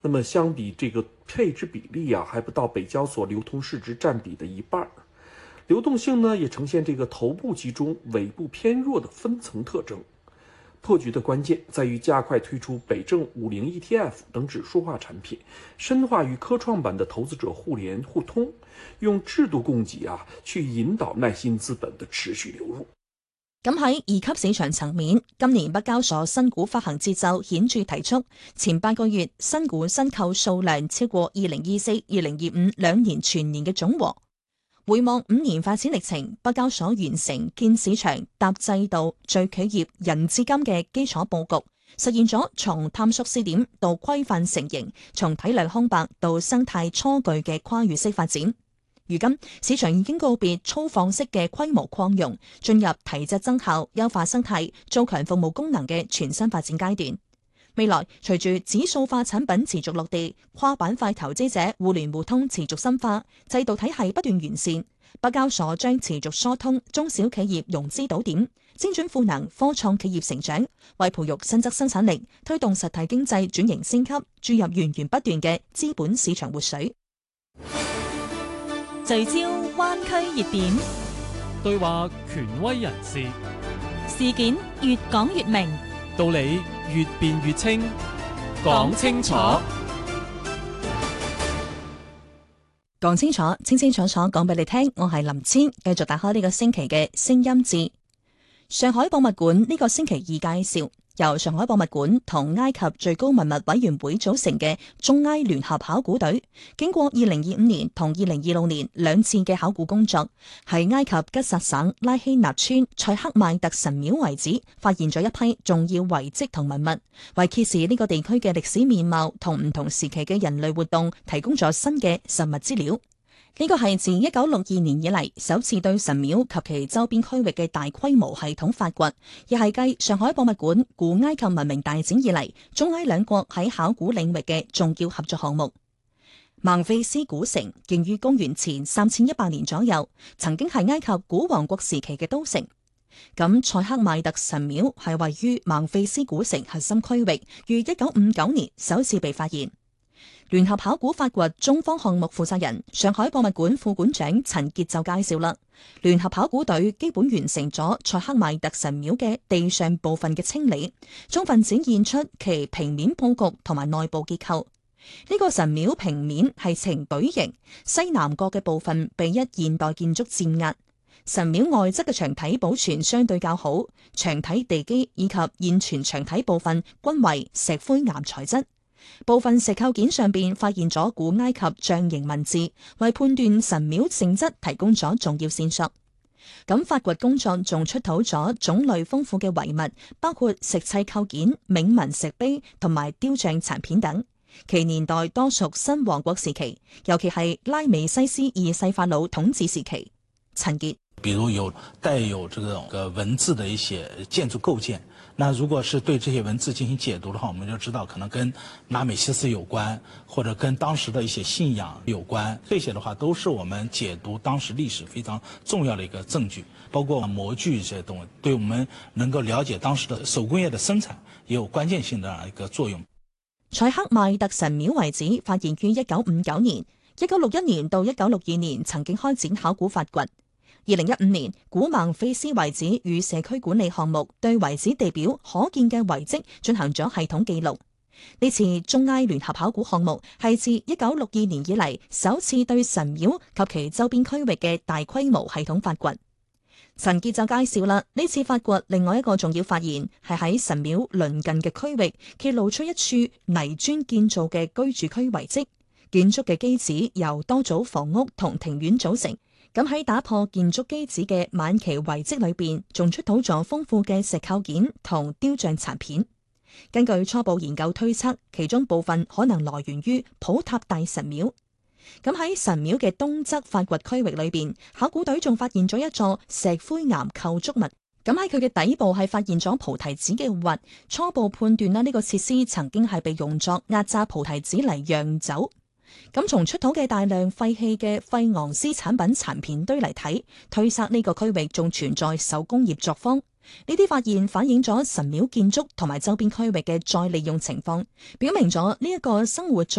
那么相比这个配置比例啊，还不到北交所流通市值占比的一半。流动性呢，也呈现这个头部集中、尾部偏弱的分层特征。破局的关键在于加快推出北证50 ETF 等指数化产品，深化与科创板的投資者互聯互通，用制度供給去引導耐心資本的持續流入。 咁喺二級市場層面，今年北交所新股發行節奏顯著提速，前8個月新股申購數量超過2024-2025兩年全年嘅總和。回望5年發展歷程，北交所完成建市場、搭制度、聚企業、人資金嘅基礎佈局，實現咗從探索試點到規範成型，從體量空白到生態初具嘅跨越式發展。如今市場已經告別粗放式嘅規模擴容，進入提質增效、優化生態、做強服務功能嘅全新發展階段。未來隨住指數化產品持續落地，跨板塊投資者互聯互通持續深化，制度體系不斷完善，北交所將持續疏通中小企業融資島點，精準賦能科創企業成長，為培育新增生產力，推動實體經濟轉型升級，注入源源不斷嘅資本市場活水。 聚焦灣區熱點， 對話權威人士， 事件越講越明， 道理越辯越清，講清楚， 講清楚，清清楚楚講俾你聽。我係林千，繼續打開呢個星期嘅聲音誌。上海博物館呢個星期二介紹，由上海博物館同埃及最高文物委員會組成嘅中埃聯合考古隊，經過2025年同2026年兩次嘅考古工作，喺埃及吉薩省拉希納村塞克邁特神廟遺址發現咗一批重要遺跡同文物，為揭示呢個地區嘅歷史面貌同唔同時期嘅人類活動提供咗新嘅實物資料。呢個係自1962年以嚟首次對神廟及其周邊區域嘅大規模系統發掘，亦係繼上海博物館古埃及文明大展以嚟，中埃兩國喺考古領域嘅重要合作項目。孟菲斯古城建於公元前3100年左右，曾經係埃及古王國時期嘅都城。咁塞克邁特神廟係位於孟菲斯古城核心區域，於1959年首次被發現。聯合考古發掘中方項目負責人、上海博物館副館長陳傑就介紹啦，聯合考古隊基本完成咗塞克邁特神廟嘅地上部分嘅清理，充分展現出其平面佈局同埋內部結構。呢個神廟平面係呈矩形，西南角嘅部分被一現代建築佔壓。神廟外側嘅牆體保存相對較好，牆體地基以及現存牆體部分均為石灰岩材質。部分石構件上邊發現咗古埃及象形文字，為判斷神廟性質提供咗重要線索。咁發掘工作仲出土咗種類豐富嘅遺物，包括石砌構件、銘文石碑同埋雕像殘片等。其年代多屬新王國時期，尤其係拉美西斯2世法老統治時期。陳傑， 比如帶有這個文字的一些建築構件，那如果是對這些文字進行解讀的話，我們就知道可能跟拉美西斯有關，或者跟當時的一些信仰有關。這些的話都是我們解讀當時歷史非常重要的一個證據，包括模具這些東西，對我們能夠了解當時的手工業的生產也有關鍵性的一個作用。 塞克邁特神廟遺址發現於1959年，1961年到1962年曾經開展考古發掘。2015年，古孟菲斯遺址與社區管理項目對遺址地表可見嘅遺跡進行咗系統記錄。呢次中埃聯合考古項目係自1962年以嚟首次對神廟及其周邊區域嘅大規模系統發掘。陳傑就介紹啦，呢次發掘另外一個重要發現係喺神廟鄰近嘅區域揭露出一處泥磚建造嘅居住區遺跡，建築嘅基址由多組房屋同庭院組成。咁喺打破建築基址嘅晚期遺跡裏邊，仲出土咗豐富嘅石構件同雕像殘片。根據初步研究推測，其中部分可能來源於普塔大神廟。咁喺神廟嘅東側發掘區域裏邊，考古隊仲發現咗一座石灰岩構築物。咁喺佢嘅底部係發現咗菩提子嘅核，初步判斷啦，呢個設施曾經係被用作壓榨菩提子嚟釀酒。咁從出土嘅大量廢棄嘅費昂斯產品殘片堆嚟睇，推測呢個區域仲存在手工業作坊。 呢啲發現反映咗神廟建築同埋周邊區域嘅再利用情況，表明咗呢一個生活